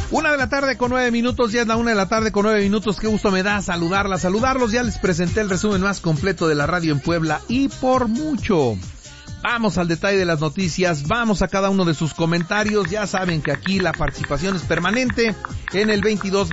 1:09 ya es la 1:09. Qué gusto me da saludarlos. Ya les presenté el resumen más completo de la radio en Puebla y por mucho. Vamos al detalle de las noticias, vamos a cada uno de sus comentarios. Ya saben que aquí la participación es permanente en el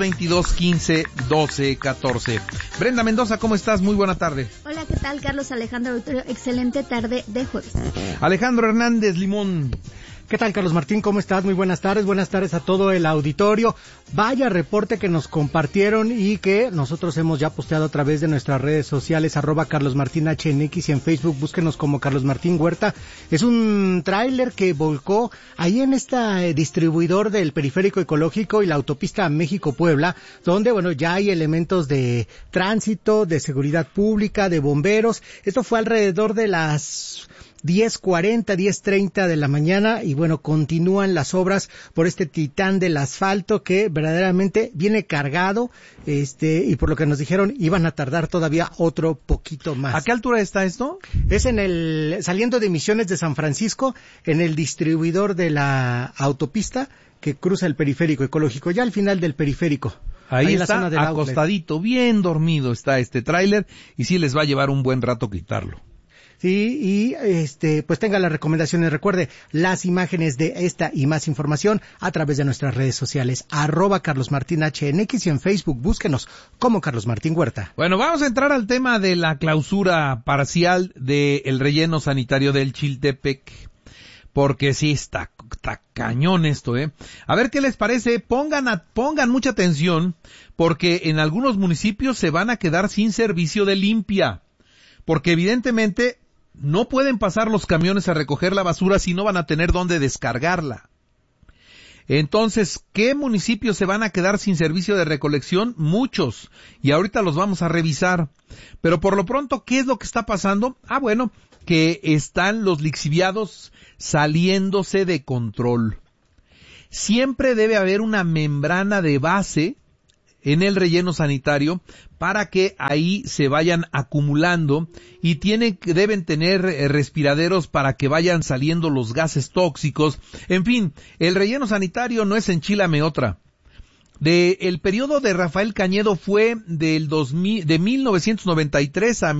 22-22-15-12-14. Brenda Mendoza, ¿cómo estás? Muy buena tarde. Hola, ¿qué tal? Carlos Alejandro Auditorio, excelente tarde de jueves. Alejandro Hernández Limón. ¿Qué tal, Carlos Martín? ¿Cómo estás? Muy buenas tardes a todo el auditorio. Vaya reporte que nos compartieron y que nosotros hemos ya posteado a través de nuestras redes sociales, @CarlosMartinHNX, y en Facebook búsquenos como Carlos Martín Huerta. Es un tráiler que volcó ahí en este distribuidor del Periférico Ecológico y la autopista México-Puebla, donde, bueno, ya hay elementos de tránsito, de seguridad pública, de bomberos. Esto fue alrededor de las 10:40, 10:30 de la mañana y bueno, continúan las obras por este titán del asfalto que verdaderamente viene cargado, y por lo que nos dijeron iban a tardar todavía otro poquito más. ¿A qué altura está esto? Es saliendo de Misiones de San Francisco, en el distribuidor de la autopista que cruza el Periférico Ecológico, ya al final del periférico. Ahí en la está, zona del acostadito, bien dormido está este tráiler y sí les va a llevar un buen rato quitarlo. Sí, y pues tenga las recomendaciones. Recuerde las imágenes de esta y más información a través de nuestras redes sociales, @CarlosMartinHNX, y en Facebook búsquenos como Carlos Martín Huerta. Bueno, vamos a entrar al tema de la clausura parcial del relleno sanitario del Chiltepec, porque sí está cañón esto, A ver qué les parece, pongan mucha atención, porque en algunos municipios se van a quedar sin servicio de limpia, porque evidentemente no pueden pasar los camiones a recoger la basura si no van a tener dónde descargarla. Entonces, ¿qué municipios se van a quedar sin servicio de recolección? Muchos. Y ahorita los vamos a revisar. Pero por lo pronto, ¿qué es lo que está pasando? Bueno, que están los lixiviados saliéndose de control. Siempre debe haber una membrana de base en el relleno sanitario para que ahí se vayan acumulando y deben tener respiraderos para que vayan saliendo los gases tóxicos. En fin, el relleno sanitario no es enchilame otra. El periodo de Rafael Cañedo fue de 1993 a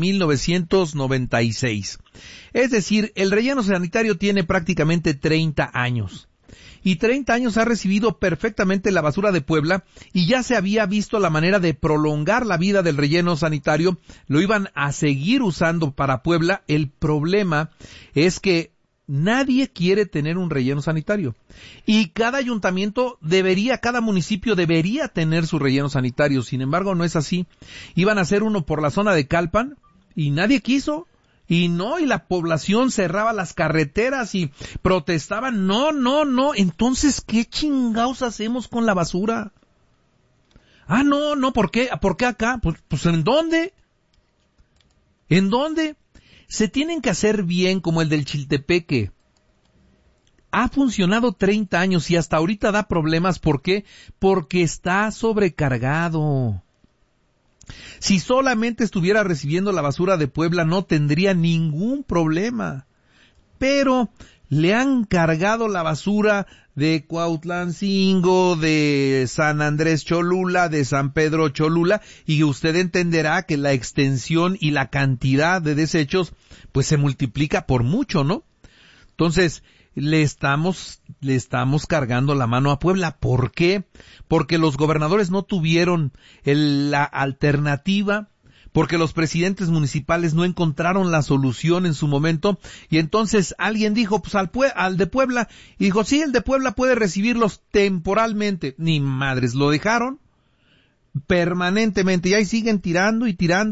1996. Es decir, el relleno sanitario tiene prácticamente 30 años. Y 30 años ha recibido perfectamente la basura de Puebla y ya se había visto la manera de prolongar la vida del relleno sanitario. Lo iban a seguir usando para Puebla. El problema es que nadie quiere tener un relleno sanitario. Y cada cada municipio debería tener su relleno sanitario. Sin embargo, no es así. Iban a hacer uno por la zona de Calpan y nadie quiso. Y la población cerraba las carreteras y protestaban, no, entonces, ¿qué chingados hacemos con la basura? No, ¿por qué acá? Pues, ¿en dónde? ¿En dónde? Se tienen que hacer bien como el del Chiltepeque. Ha funcionado 30 años y hasta ahorita da problemas, ¿por qué? Porque está sobrecargado. Si solamente estuviera recibiendo la basura de Puebla no tendría ningún problema. Pero le han cargado la basura de Cuautlancingo, de San Andrés Cholula, de San Pedro Cholula, y usted entenderá que la extensión y la cantidad de desechos pues se multiplica por mucho, ¿no? Entonces, le estamos cargando la mano a Puebla. ¿Por qué? Porque los gobernadores no tuvieron la alternativa, porque los presidentes municipales no encontraron la solución en su momento, y entonces alguien dijo, pues al de Puebla, y dijo, sí, el de Puebla puede recibirlos temporalmente. Ni madres, lo dejaron permanentemente, y ahí siguen tirando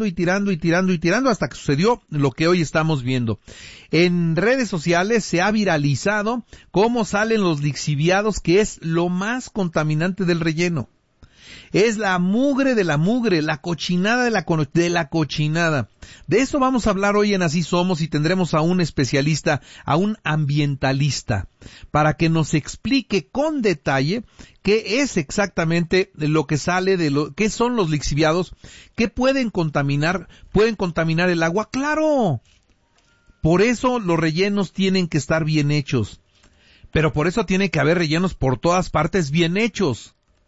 hasta que sucedió lo que hoy estamos viendo. En redes sociales se ha viralizado cómo salen los lixiviados, que es lo más contaminante del relleno. Es la mugre de la mugre, la cochinada de la cochinada. De eso vamos a hablar hoy en Así Somos y tendremos a un especialista, a un ambientalista, para que nos explique con detalle qué es exactamente lo que sale qué son los lixiviados, qué pueden contaminar el agua. ¡Claro! Por eso los rellenos tienen que estar bien hechos. Pero por eso tiene que haber rellenos por todas partes bien hechos.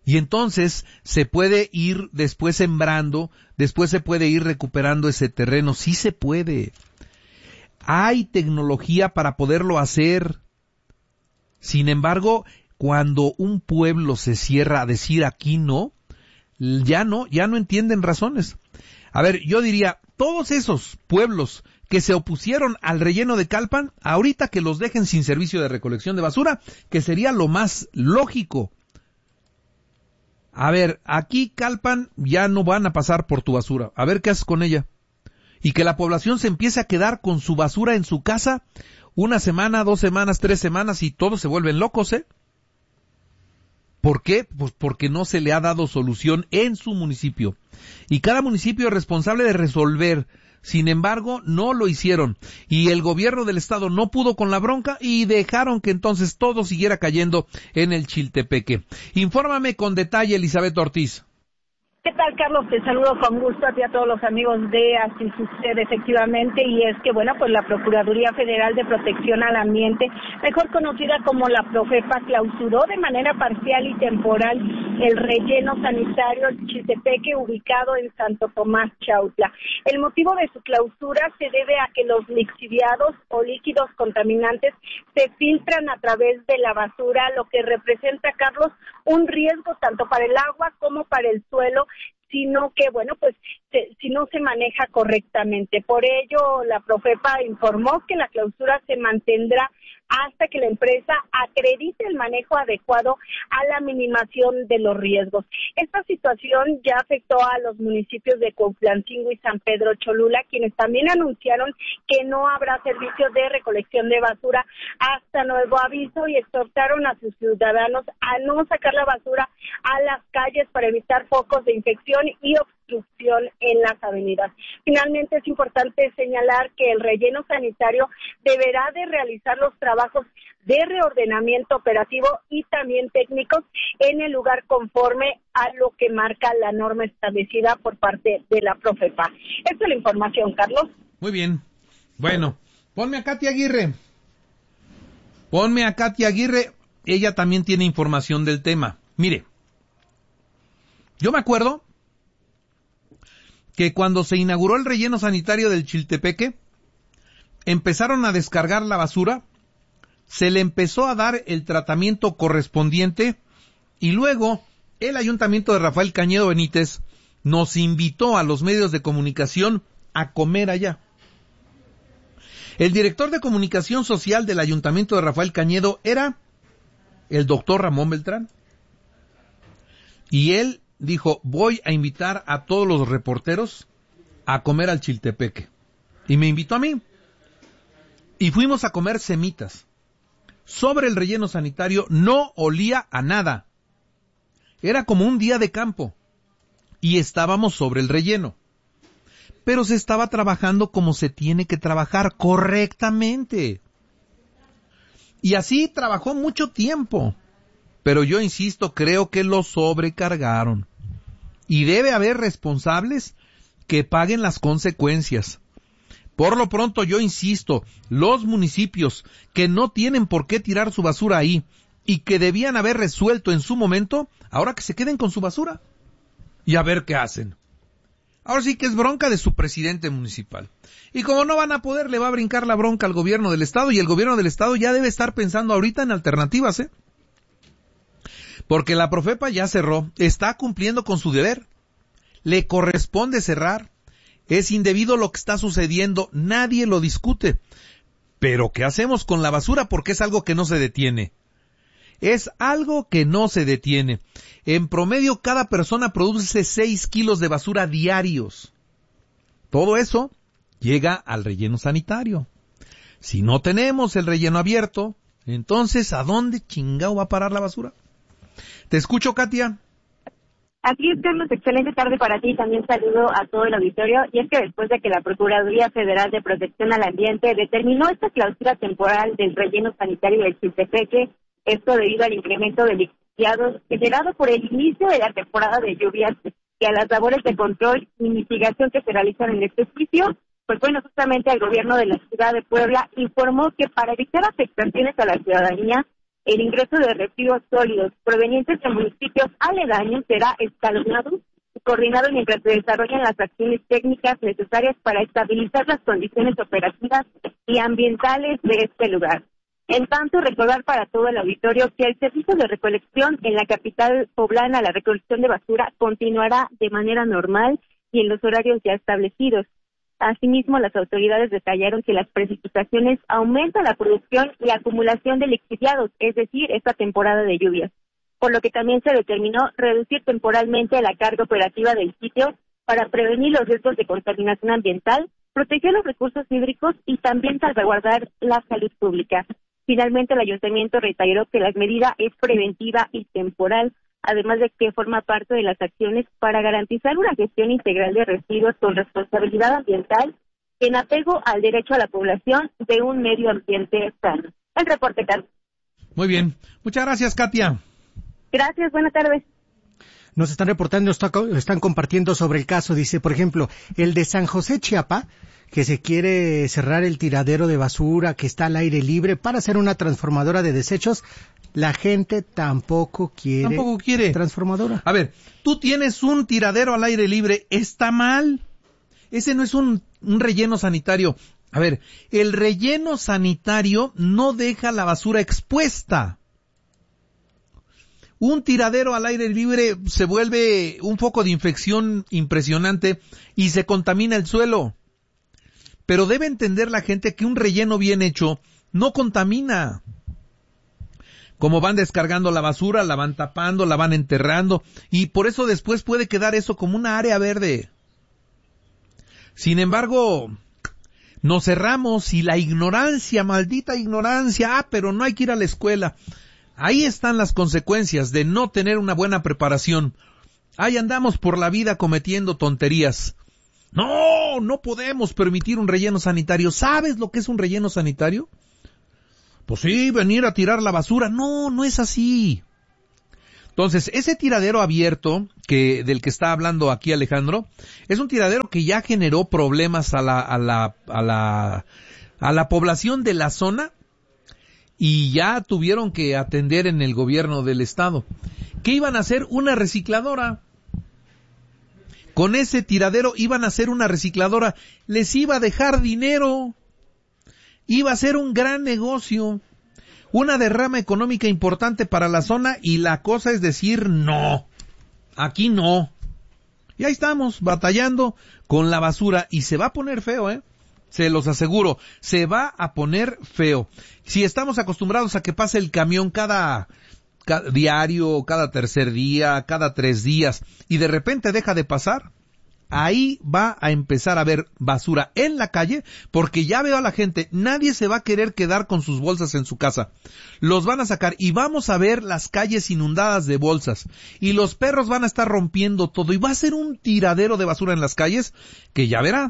Y entonces se puede ir después sembrando, después se puede ir recuperando ese terreno. Sí se puede. Hay tecnología para poderlo hacer. Sin embargo, cuando un pueblo se cierra a decir aquí no, ya no entienden razones. A ver, yo diría, todos esos pueblos que se opusieron al relleno de Calpan, ahorita que los dejen sin servicio de recolección de basura, que sería lo más lógico. A ver, aquí Calpan ya no van a pasar por tu basura. A ver qué haces con ella. Y que la población se empiece a quedar con su basura en su casa 1 semana, 2 semanas, 3 semanas y todos se vuelven locos, ¿eh? ¿Por qué? Pues porque no se le ha dado solución en su municipio. Y cada municipio es responsable de resolver. Sin embargo, no lo hicieron. Y el gobierno del estado no pudo con la bronca y dejaron que entonces todo siguiera cayendo en el Chiltepeque. Infórmame con detalle, Elizabeth Ortiz. ¿Qué tal, Carlos? Te saludo con gusto a ti y a todos los amigos de Así Sucede, efectivamente, y es que, bueno, pues la Procuraduría Federal de Protección al Ambiente, mejor conocida como la Profepa, clausuró de manera parcial y temporal el relleno sanitario Chiltepeque, ubicado en Santo Tomás, Chautla. El motivo de su clausura se debe a que los lixiviados o líquidos contaminantes se filtran a través de la basura, lo que representa, Carlos, un riesgo tanto para el agua como para el suelo, sino que, bueno, pues si no se maneja correctamente. Por ello, la Profepa informó que la clausura se mantendrá hasta que la empresa acredite el manejo adecuado a la minimización de los riesgos. Esta situación ya afectó a los municipios de Cuautlancingo y San Pedro Cholula, quienes también anunciaron que no habrá servicio de recolección de basura hasta nuevo aviso y exhortaron a sus ciudadanos a no sacar la basura a las calles para evitar focos de infección y obstrucción en las avenidas. Finalmente, es importante señalar que el relleno sanitario deberá de realizar los trabajos de reordenamiento operativo y también técnicos en el lugar conforme a lo que marca la norma establecida por parte de la Profepa. Esta es la información, Carlos. Muy bien. Bueno, ponme a Katia Aguirre. Ponme a Katia Aguirre. Ella también tiene información del tema. Mire, yo me acuerdo que cuando se inauguró el relleno sanitario del Chiltepeque, empezaron a descargar la basura, se le empezó a dar el tratamiento correspondiente y luego el ayuntamiento de Rafael Cañedo Benítez nos invitó a los medios de comunicación a comer allá. El director de comunicación social del ayuntamiento de Rafael Cañedo era el doctor Ramón Beltrán. Y él dijo, voy a invitar a todos los reporteros a comer al Chiltepeque. Y me invitó a mí. Y fuimos a comer semitas. Sobre el relleno sanitario no olía a nada. Era como un día de campo. Y estábamos sobre el relleno. Pero se estaba trabajando como se tiene que trabajar, correctamente. Y así trabajó mucho tiempo. Pero yo insisto, creo que lo sobrecargaron. Y debe haber responsables que paguen las consecuencias. Por lo pronto, yo insisto, los municipios que no tienen por qué tirar su basura ahí y que debían haber resuelto en su momento, ahora que se queden con su basura. Y a ver qué hacen. Ahora sí que es bronca de su presidente municipal. Y como no van a poder, le va a brincar la bronca al gobierno del estado, y el gobierno del estado ya debe estar pensando ahorita en alternativas, ¿eh? Porque la Profepa ya cerró, está cumpliendo con su deber. Le corresponde cerrar. Es indebido lo que está sucediendo, nadie lo discute. Pero ¿qué hacemos con la basura? Porque es algo que no se detiene. Es algo que no se detiene. En promedio, cada persona produce 6 kilos de basura diarios. Todo eso llega al relleno sanitario. Si no tenemos el relleno abierto, entonces, ¿a dónde chingado va a parar la basura? Te escucho, Katia. Así es, Carlos, excelente tarde para ti. También saludo a todo el auditorio. Y es que después de que la Procuraduría Federal de Protección al Ambiente determinó esta clausura temporal del relleno sanitario del Chiltepeque, esto debido al incremento de lixiviados generado por el inicio de la temporada de lluvias y a las labores de control y mitigación que se realizan en este sitio, pues bueno, justamente el gobierno de la ciudad de Puebla informó que para evitar afectaciones a la ciudadanía, el ingreso de residuos sólidos provenientes de municipios aledaños será escalonado y coordinado mientras se desarrollan las acciones técnicas necesarias para estabilizar las condiciones operativas y ambientales de este lugar. En tanto, recordar para todo el auditorio que el servicio de recolección en la capital poblana, la recolección de basura, continuará de manera normal y en los horarios ya establecidos. Asimismo, las autoridades detallaron que las precipitaciones aumentan la producción y acumulación de lixiviados, es decir, esta temporada de lluvias, por lo que también se determinó reducir temporalmente la carga operativa del sitio para prevenir los riesgos de contaminación ambiental, proteger los recursos hídricos y también salvaguardar la salud pública. Finalmente, el ayuntamiento reiteró que la medida es preventiva y temporal, además de que forma parte de las acciones para garantizar una gestión integral de residuos con responsabilidad ambiental en apego al derecho a la población de un medio ambiente sano. El reporte, Carlos. Muy bien. Muchas gracias, Katia. Gracias, buenas tardes. Nos están reportando, están compartiendo sobre el caso. Dice, por ejemplo, el de San José, Chiapa, que se quiere cerrar el tiradero de basura que está al aire libre para hacer una transformadora de desechos. La gente tampoco quiere transformadora. A ver, tú tienes un tiradero al aire libre, ¿está mal? Ese no es un relleno sanitario. A ver, el relleno sanitario no deja la basura expuesta. Un tiradero al aire libre se vuelve un foco de infección impresionante y se contamina el suelo. Pero debe entender la gente que un relleno bien hecho no contamina. Como van descargando la basura, la van tapando, la van enterrando, y por eso después puede quedar eso como una área verde. Sin embargo, nos cerramos y la ignorancia, maldita ignorancia, pero no hay que ir a la escuela. Ahí están las consecuencias de no tener una buena preparación. Ahí andamos por la vida cometiendo tonterías. No podemos permitir un relleno sanitario. ¿Sabes lo que es un relleno sanitario? Pues sí, venir a tirar la basura. No es así. Entonces, ese tiradero abierto del que está hablando aquí Alejandro, es un tiradero que ya generó problemas a la población de la zona y ya tuvieron que atender en el gobierno del estado. ¿Qué iban a hacer? Una recicladora. Con ese tiradero iban a hacer una recicladora, les iba a dejar dinero, iba a ser un gran negocio, una derrama económica importante para la zona y la cosa es decir no, aquí no. Y ahí estamos, batallando con la basura y se va a poner feo, se los aseguro, se va a poner feo. Si estamos acostumbrados a que pase el camión cada diario, cada tercer día, cada 3 días, y de repente deja de pasar, ahí va a empezar a haber basura en la calle, porque ya veo a la gente, nadie se va a querer quedar con sus bolsas en su casa, los van a sacar y vamos a ver las calles inundadas de bolsas, y los perros van a estar rompiendo todo, y va a ser un tiradero de basura en las calles, que ya verá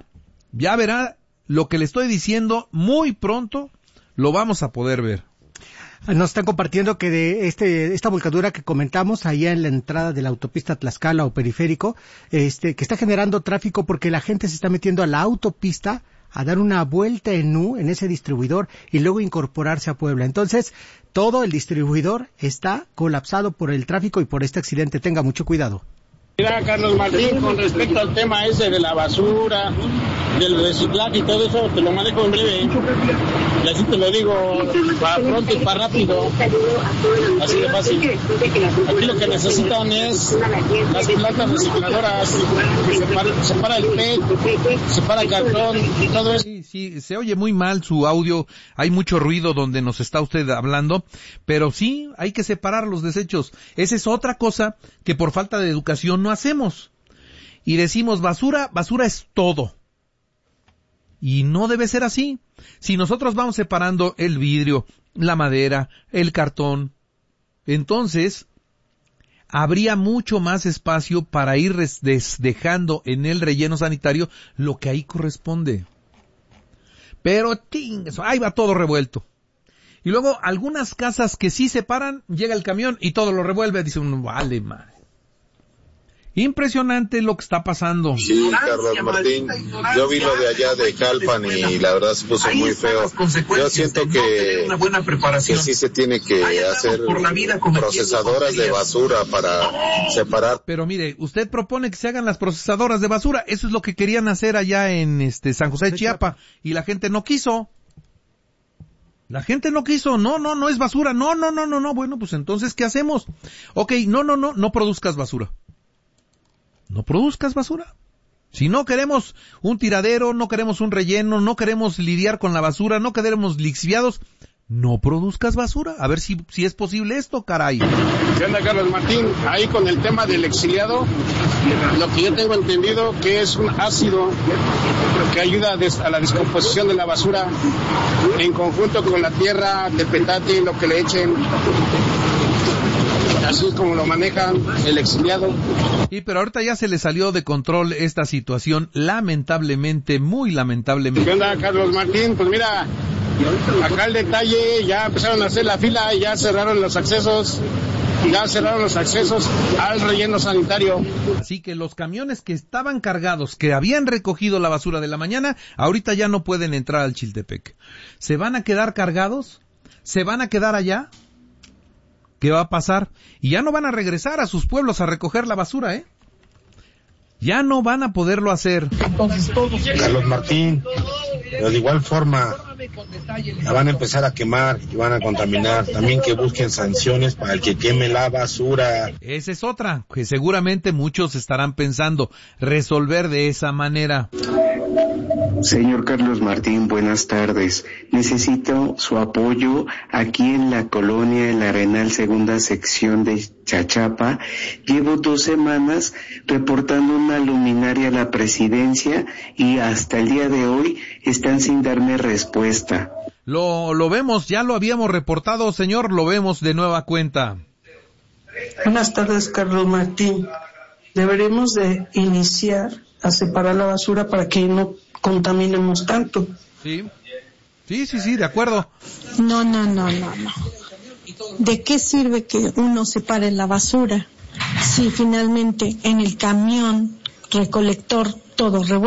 lo que le estoy diciendo, muy pronto lo vamos a poder ver. Nos están compartiendo que de esta volcadura que comentamos allá en la entrada de la autopista Tlaxcala o periférico, que está generando tráfico porque la gente se está metiendo a la autopista a dar una vuelta en U en ese distribuidor y luego incorporarse a Puebla. Entonces, todo el distribuidor está colapsado por el tráfico y por este accidente. Tenga mucho cuidado. Mira, Carlos Martín, con respecto al tema ese de la basura, del reciclaje y todo eso, te lo manejo en breve. Y así te lo digo, para pronto y para rápido. Así de fácil. Aquí lo que necesitan es las plantas recicladoras, separa el PET, separa el cartón y todo eso. Sí, se oye muy mal su audio, hay mucho ruido donde nos está usted hablando, pero sí, hay que separar los desechos. Esa es otra cosa que por falta de educación no hacemos. Y decimos basura es todo. Y no debe ser así. Si nosotros vamos separando el vidrio, la madera, el cartón, entonces habría mucho más espacio para ir dejando en el relleno sanitario lo que ahí corresponde. Pero ahí va todo revuelto. Y luego algunas casas que sí separan, llega el camión y todo lo revuelve, dice uno, vale madre. Impresionante lo que está pasando. Sí, Carlos Martín, yo vi lo de allá de Calpan y la verdad se puso muy feo. Yo siento que sí se tiene que hacer procesadoras de basura para separar. Pero mire, usted propone que se hagan las procesadoras de basura. Eso es lo que querían hacer allá en San José de Chiapa y la gente no quiso. La gente no quiso, no es basura, no, bueno, pues entonces, ¿qué hacemos? Ok, no produzcas basura. No produzcas basura. Si no queremos un tiradero, no queremos un relleno, no queremos lidiar con la basura, no queremos lixiviados, no produzcas basura. A ver si es posible esto, caray. ¿Qué onda, Carlos Martín? Ahí con el tema del exiliado, lo que yo tengo entendido que es un ácido que ayuda a la descomposición de la basura en conjunto con la tierra de petate, lo que le echen. Así es como lo maneja el exiliado. Y pero ahorita ya se le salió de control esta situación, lamentablemente, muy lamentablemente. ¿Qué onda, Carlos Martín? Pues mira, acá el detalle, ya empezaron a hacer la fila y ya cerraron los accesos al relleno sanitario. Así que los camiones que estaban cargados, que habían recogido la basura de la mañana, ahorita ya no pueden entrar al Chiltepec. ¿Se van a quedar cargados? ¿Se van a quedar allá? ¿Qué va a pasar? Y ya no van a regresar a sus pueblos a recoger la basura, ¿eh? Ya no van a poderlo hacer. Carlos Martín, pero de igual forma la van a empezar a quemar y van a contaminar. También que busquen sanciones para el que queme la basura. Esa es otra, que seguramente muchos estarán pensando resolver de esa manera. Señor Carlos Martín, buenas tardes. Necesito su apoyo aquí en la colonia El Arenal, segunda sección de Chachapa. Llevo 2 semanas reportando una luminaria a la presidencia y hasta el día de hoy están sin darme respuesta. Lo vemos, ya lo habíamos reportado, señor, lo vemos de nueva cuenta. Buenas tardes, Carlos Martín. Deberemos de iniciar a separar la basura para que no contaminemos tanto. Sí, de acuerdo. No. ¿De qué sirve que uno separe la basura si finalmente en el camión recolector todo revuelto?